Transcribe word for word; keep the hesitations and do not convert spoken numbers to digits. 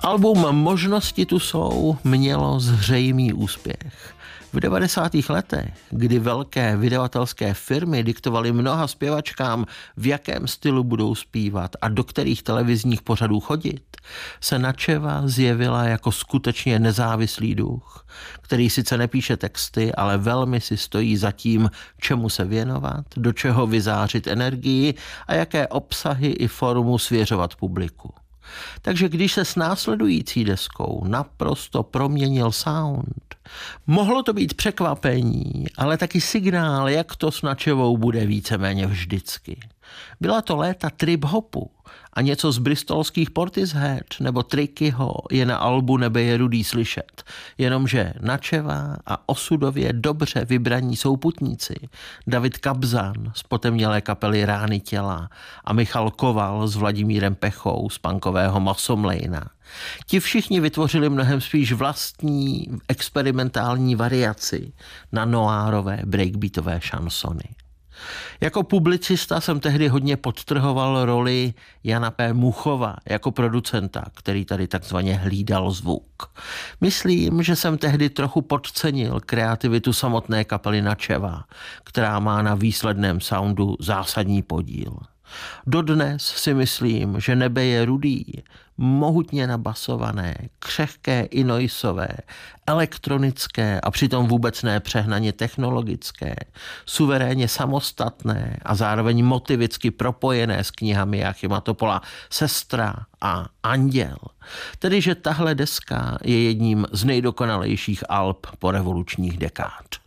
Album Možnosti tu jsou mělo zřejmý úspěch. V devadesátých letech, kdy velké vydavatelské firmy diktovaly mnoha zpěvačkám, v jakém stylu budou zpívat a do kterých televizních pořadů chodit, se Načeva zjevila jako skutečně nezávislý duch, který sice nepíše texty, ale velmi si stojí za tím, čemu se věnovat, do čeho vyzářit energii a jaké obsahy i formu svěřovat publiku. Takže když se s následující deskou naprosto proměnil sound, mohlo to být překvapení, ale taky signál, jak to s Načevou bude víceméně vždycky. Byla to léta trip-hopu a něco z bristolských Portishead nebo Trickyho je na albu Nebe je rudý slyšet, jenomže Načeva a osudově dobře vybraní souputníci David Kabzan z potemnělé kapely Rány těla a Michal Koval s Vladimírem Pechou z punkového Masomlejna. Ti všichni vytvořili mnohem spíš vlastní experimentální variaci na noárové breakbeatové šansony. Jako publicista jsem tehdy hodně podtrhoval roli Jana P. Muchova jako producenta, který tady takzvaně hlídal zvuk. Myslím, že jsem tehdy trochu podcenil kreativitu samotné kapely Načeva, která má na výsledném soundu zásadní podíl. Dodnes si myslím, že Nebe je rudý, mohutně nabasované, křehké i noisové, elektronické a přitom vůbec ne přehnaně technologické, suverénně samostatné a zároveň motivicky propojené s knihami Joachima Topola Sestra a Anděl. Tedy, že tahle deska je jedním z nejdokonalejších alb po revolučních dekád.